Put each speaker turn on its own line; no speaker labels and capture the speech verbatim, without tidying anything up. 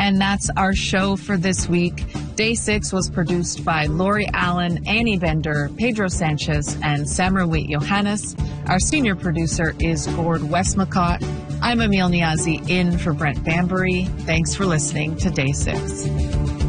And that's our show for this week. Day six was produced by Lori Allen, Annie Bender, Pedro Sanchez, and Samrawit Johannes. Our senior producer is Gord Westmacott. I'm Emil Niazi in for Brent Bambury. Thanks for listening to Day six.